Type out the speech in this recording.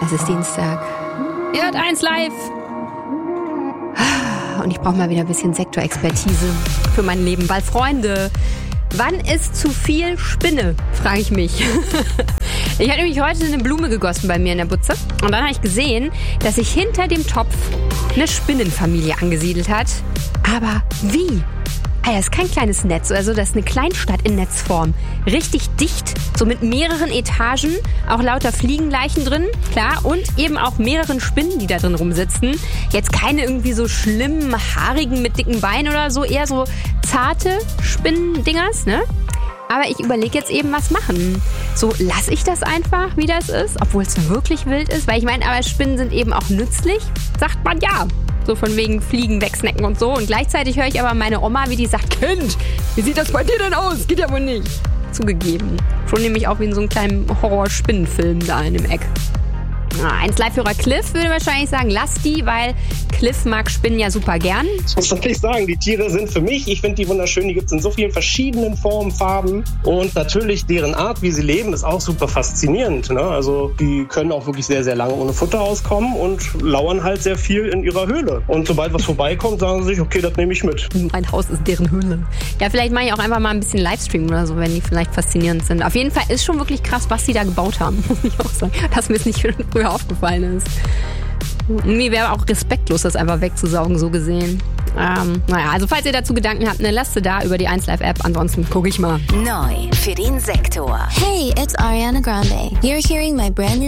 Es ist Dienstag. Ihr hört 1 Live. Und ich brauche mal wieder ein bisschen Sektorexpertise für mein Leben. Weil, Freunde, wann ist zu viel Spinne, frage ich mich. Ich habe nämlich heute eine Blume gegossen bei mir in der Butze. Und dann habe ich gesehen, dass sich hinter dem Topf eine Spinnenfamilie angesiedelt hat. Aber wie? Das ist kein kleines Netz, also das ist eine Kleinstadt in Netzform. Richtig dicht, so mit mehreren Etagen, auch lauter Fliegenleichen drin, klar, und eben auch mehreren Spinnen, die da drin rumsitzen. Jetzt keine irgendwie so schlimmen, haarigen mit dicken Beinen oder so, eher so zarte Spinnendingers, ne? Aber ich überlege jetzt eben, was machen. So, lasse ich das einfach, wie das ist, obwohl es wirklich wild ist? Weil ich meine, aber Spinnen sind eben auch nützlich, sagt man ja. So von wegen Fliegen, wegsnacken und so. Und gleichzeitig höre ich aber meine Oma, wie die sagt, Kind, wie sieht das bei dir denn aus? Geht ja wohl nicht. Zugegeben. Schon nämlich auch wie in so einem kleinen Horror-Spinnenfilm da in dem Eck. 1 Live-Hörer Cliff würde wahrscheinlich sagen, lass die, weil Cliff mag Spinnen ja super gern. Was soll ich sagen? Die Tiere sind für mich, ich finde die wunderschön, die gibt es in so vielen verschiedenen Formen, Farben und natürlich deren Art, wie sie leben, ist auch super faszinierend. Ne? Also die können auch wirklich sehr, sehr lange ohne Futter auskommen und lauern halt sehr viel in ihrer Höhle. Und sobald was vorbeikommt, sagen sie sich, okay, das nehme ich mit. Mein Haus ist deren Höhle. Ja, vielleicht mache ich auch einfach mal ein bisschen Livestream oder so, wenn die vielleicht faszinierend sind. Auf jeden Fall ist schon wirklich krass, was die da gebaut haben, muss ich auch sagen. Dass mir es nicht früher aufgefallen ist. Mir wäre auch respektlos, das einfach wegzusaugen, so gesehen. Naja, also falls ihr dazu Gedanken habt, ne, lasst sie da über die 1 Live App. Ansonsten gucke ich mal. Neu für den Sektor. Hey, it's Ariana Grande. You're hearing my brand new